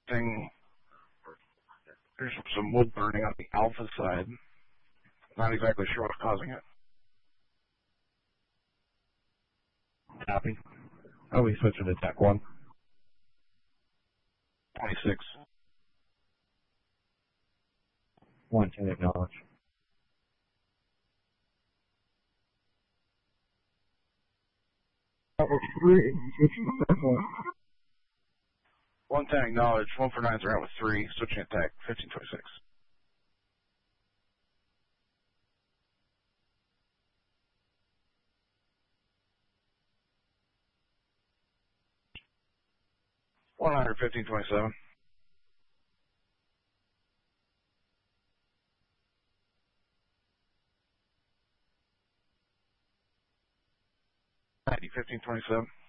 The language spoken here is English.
detecting there's some wood burning on the alpha side. Not exactly sure what's causing it. Copy. I'll be switching to Tech 1. 26. 1 to acknowledge. That was 3, switching to Tech 1. 110 acknowledge. 149's are out with 3, switching attack. 1526. One 1527. 1527.